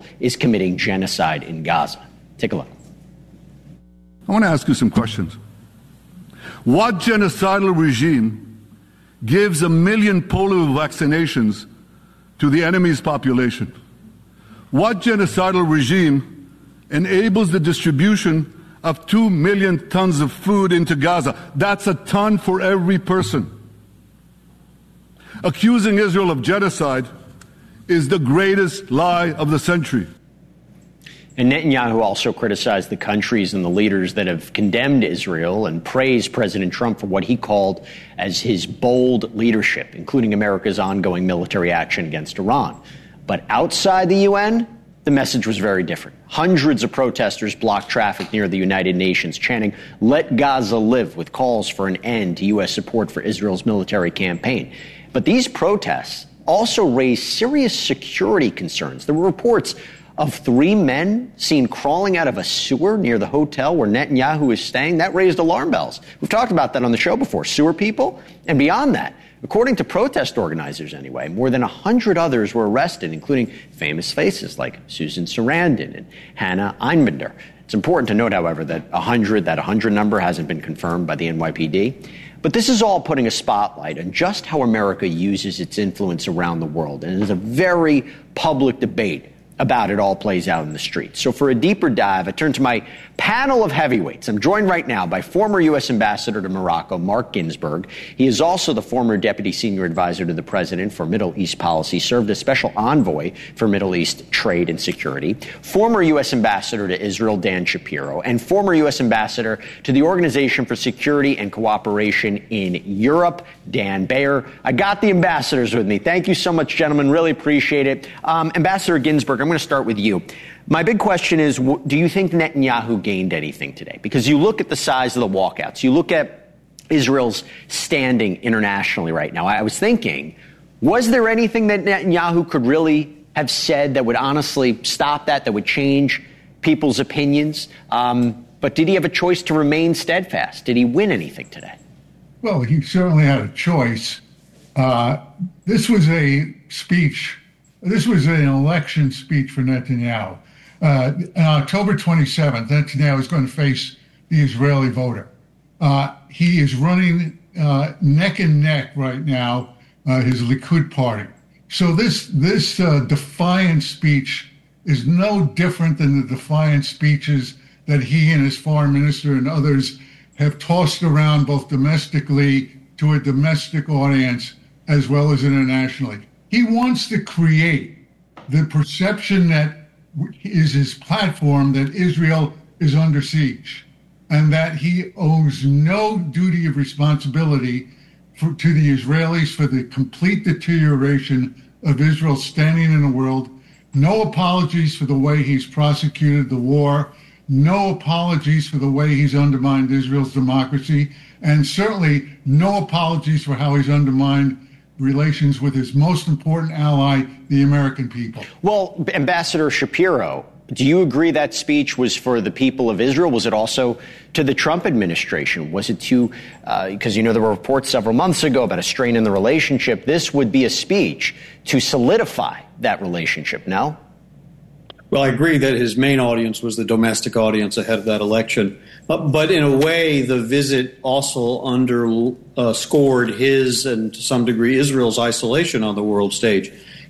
is committing genocide in Gaza. Take a look. I want to ask you some questions. What genocidal regime gives 1 million polio vaccinations to the enemy's population? What genocidal regime enables the distribution of 2 million tons of food into Gaza? That's a ton for every person. Accusing Israel of genocide is the greatest lie of the century. And Netanyahu also criticized the countries and the leaders that have condemned Israel and praised President Trump for what he called as his bold leadership, including America's ongoing military action against Iran. But outside the UN, the message was very different. Hundreds of protesters blocked traffic near the United Nations, chanting, "Let Gaza live," with calls for an end to U.S. support for Israel's military campaign. But these protests also raised serious security concerns. There were reports of 3 men seen crawling out of a sewer near the hotel where Netanyahu is staying. That raised alarm bells. We've talked about that on the show before. Sewer people. And beyond that, according to protest organizers anyway, more than 100 others were arrested, including famous faces like Susan Sarandon and Hannah Einbinder. It's important to note, however, that 100 number hasn't been confirmed by the NYPD. But this is all putting a spotlight on just how America uses its influence around the world. And it is a very public debate about it all plays out in the streets. So for a deeper dive, I turn to my panel of heavyweights. I'm joined right now by former U.S. Ambassador to Morocco, Mark Ginsburg. He is also the former Deputy Senior Advisor to the President for Middle East Policy, served as Special Envoy for Middle East Trade and Security, former U.S. Ambassador to Israel, Dan Shapiro, and former U.S. Ambassador to the Organization for Security and Cooperation in Europe, Dan Bayer. I got the ambassadors with me. Thank you so much, gentlemen. Really appreciate it. Ambassador Ginsburg, I'm going to start with you. My big question is, do you think Netanyahu gained anything today? Because you look at the size of the walkouts, you look at Israel's standing internationally right now. I was thinking, was there anything that Netanyahu could really have said that would honestly stop that would change people's opinions? But did he have a choice to remain steadfast? Did he win anything today? Well, he certainly had a choice. This was a speech. This was an election speech for Netanyahu. On October 27th, Netanyahu is going to face the Israeli voter. He is running neck and neck right now, his Likud party. So this defiant speech is no different than the defiant speeches that he and his foreign minister and others have tossed around both domestically to a domestic audience as well as internationally. He wants to create the perception that is his platform that Israel is under siege and that he owes no duty of responsibility to the Israelis for the complete deterioration of Israel's standing in the world, no apologies for the way he's prosecuted the war, no apologies for the way he's undermined Israel's democracy, and certainly no apologies for how he's undermined relations with his most important ally, the American people. Well, Ambassador Shapiro, do you agree that speech was for the people of Israel? Was it also to the Trump administration? Was it to, because there were reports several months ago about a strain in the relationship. This would be a speech to solidify that relationship, no? Well, I agree that his main audience was the domestic audience ahead of that election. But in a way, the visit also underscored his and to some degree Israel's isolation on the world stage.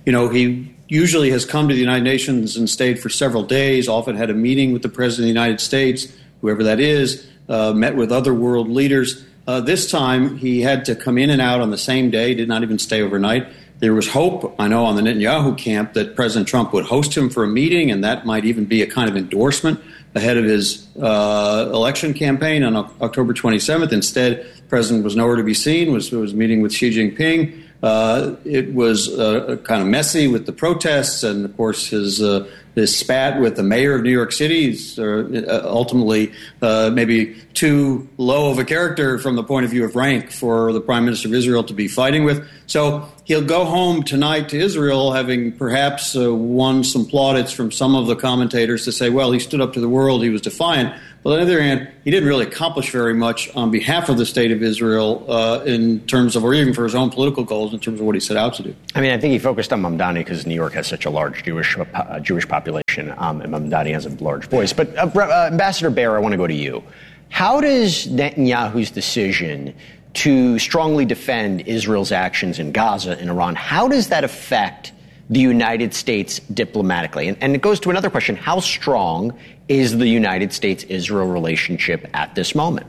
He usually has come to the United Nations and stayed for several days, often had a meeting with the President of the United States, whoever that is, met with other world leaders. This time, he had to come in and out on the same day, did not even stay overnight. There was hope, I know, on the Netanyahu camp that President Trump would host him for a meeting, and that might even be a kind of endorsement ahead of his election campaign on October 27th. Instead, the president was nowhere to be seen, was meeting with Xi Jinping. It was kind of messy with the protests, and, of course, his spat with the mayor of New York City is ultimately maybe too low of a character from the point of view of rank for the Prime Minister of Israel to be fighting with. So he'll go home tonight to Israel having perhaps won some plaudits from some of the commentators to say, well, he stood up to the world, he was defiant. But on the other hand, he didn't really accomplish very much on behalf of the state of Israel in terms of, or even for his own political goals in terms of what he set out to do. I mean, I think he focused on Mamdani because New York has such a large Jewish population. population. Mamdani has a large voice. But Ambassador Baer, I want to go to you. How does Netanyahu's decision to strongly defend Israel's actions in Gaza and Iran, how does that affect the United States diplomatically? And it goes to another question. How strong is the United States-Israel relationship at this moment?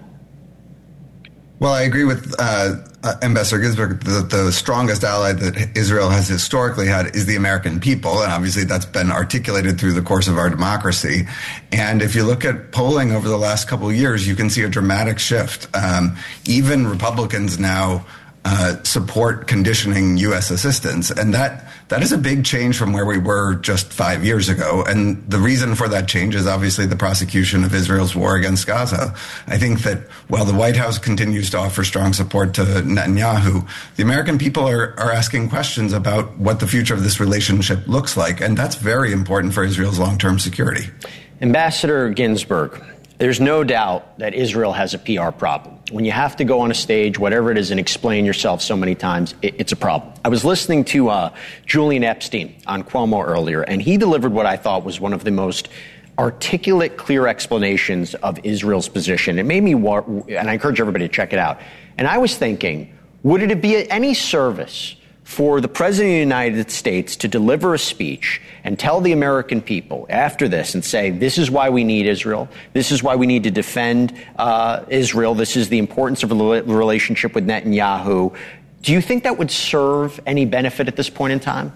Well, I agree with Ambassador Ginsburg that the strongest ally that Israel has historically had is the American people. And obviously that's been articulated through the course of our democracy. And if you look at polling over the last couple of years, you can see a dramatic shift. Even Republicans now support conditioning U.S. assistance. And that is a big change from where we were just 5 years ago. And the reason for that change is obviously the prosecution of Israel's war against Gaza. I think that while the White House continues to offer strong support to Netanyahu, the American people are asking questions about what the future of this relationship looks like. And that's very important for Israel's long-term security. Ambassador Ginsburg, there's no doubt that Israel has a PR problem. When you have to go on a stage, whatever it is, and explain yourself so many times, it's a problem. I was listening to Julian Epstein on Cuomo earlier, and he delivered what I thought was one of the most articulate, clear explanations of Israel's position. It made me, and I encourage everybody to check it out. And I was thinking, would it be any service for the President of the United States to deliver a speech and tell the American people after this and say, this is why we need Israel, this is why we need to defend Israel, this is the importance of the relationship with Netanyahu. Do you think that would serve any benefit at this point in time?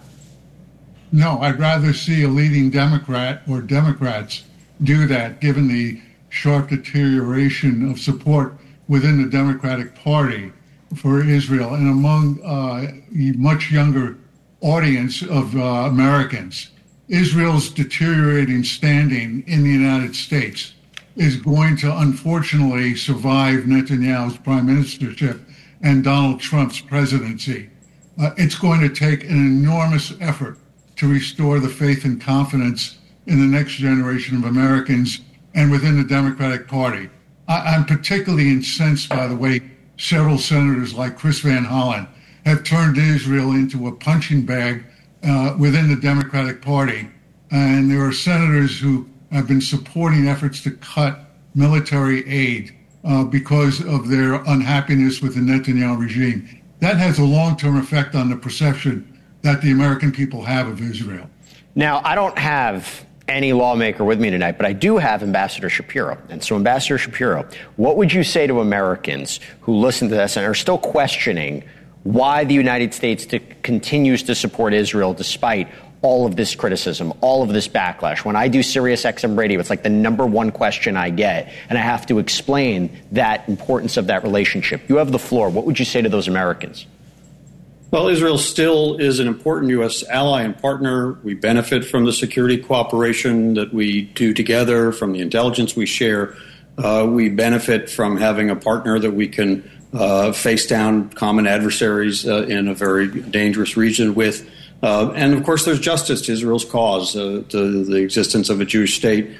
No, I'd rather see a leading Democrat or Democrats do that, given the sharp deterioration of support within the Democratic Party for Israel and among a much younger audience of Americans. Israel's deteriorating standing in the United States is going to unfortunately survive Netanyahu's prime ministership and Donald Trump's presidency. It's going to take an enormous effort to restore the faith and confidence in the next generation of Americans and within the Democratic Party. I'm particularly incensed by the way several senators like Chris Van Hollen have turned Israel into a punching bag within the Democratic Party. And there are senators who have been supporting efforts to cut military aid because of their unhappiness with the Netanyahu regime. That has a long-term effect on the perception that the American people have of Israel. Now, I don't have any lawmaker with me tonight, but I do have Ambassador Shapiro. And so, Ambassador Shapiro, what would you say to Americans who listen to this and are still questioning why the United States continues to support Israel despite all of this criticism, all of this backlash? When I do Sirius XM radio, it's like the number one question I get, and I have to explain that importance of that relationship. You have the floor. What would you say to those Americans? Well, Israel still is an important U.S. ally and partner. We benefit from the security cooperation that we do together, from the intelligence we share. We benefit from having a partner that we can face down common adversaries in a very dangerous region with. And, of course, there's justice to Israel's cause. The existence of a Jewish state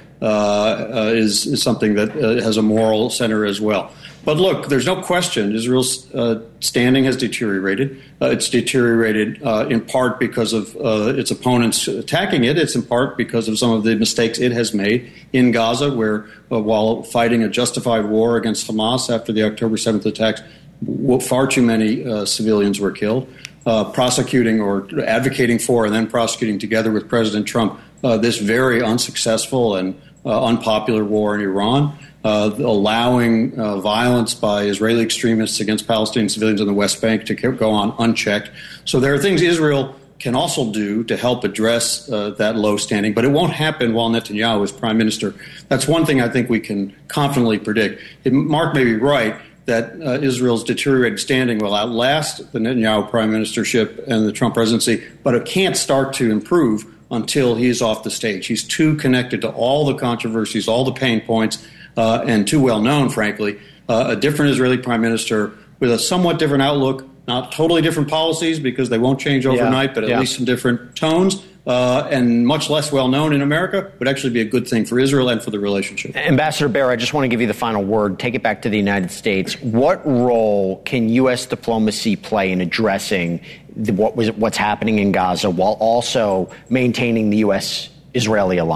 is something that has a moral center as well. But look, there's no question Israel's standing has deteriorated. It's deteriorated in part because of its opponents attacking it. It's in part because of some of the mistakes it has made in Gaza, where while fighting a justified war against Hamas after the October 7th attacks, far too many civilians were killed. Prosecuting or advocating for and then prosecuting together with President Trump this very unsuccessful and unpopular war in Iran. Allowing violence by Israeli extremists against Palestinian civilians in the West Bank to go on unchecked. So there are things Israel can also do to help address that low standing, but it won't happen while Netanyahu is prime minister. That's one thing I think we can confidently predict. Mark may be right that Israel's deteriorated standing will outlast the Netanyahu prime ministership and the Trump presidency, but it can't start to improve until he's off the stage. He's too connected to all the controversies, all the pain points, and too well known, frankly. A different Israeli prime minister with a somewhat different outlook, not totally different policies because they won't change overnight, but at least some different tones, and much less well known in America, would actually be a good thing for Israel and for the relationship. Ambassador Baer, I just want to give you the final word. Take it back to the United States. What role can U.S. diplomacy play in addressing what's happening in Gaza while also maintaining the U.S. Israeli alliance.